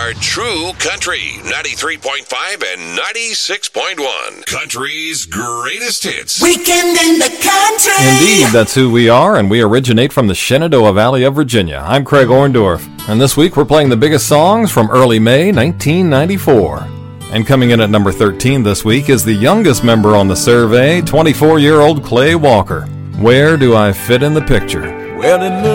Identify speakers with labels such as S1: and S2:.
S1: are True Country, 93.5 and 96.1. Country's greatest hits.
S2: Weekend in the Country.
S3: Indeed, that's who we are, and we originate from the Shenandoah Valley of Virginia. I'm Craig Orndorff, and this week we're playing the biggest songs from early May 1994. And coming in at number 13 this week is the youngest member on the survey, 24-year-old Clay Walker. Where do I fit in the picture?
S4: Well, it